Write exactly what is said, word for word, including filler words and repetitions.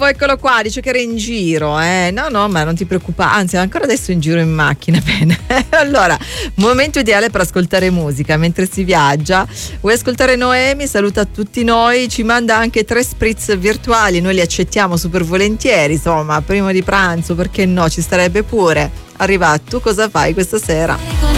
Jaffo, eccolo qua, dice che era in giro, eh. No, no, ma non ti preoccupare, anzi, ancora adesso in giro in macchina, bene. Allora, momento ideale per ascoltare musica mentre si viaggia. Vuoi ascoltare Noemi? Saluta tutti noi, ci manda anche tre spritz virtuali, noi li accettiamo super volentieri, insomma, prima di pranzo, perché no, ci starebbe pure. Arriva, tu cosa fai questa sera?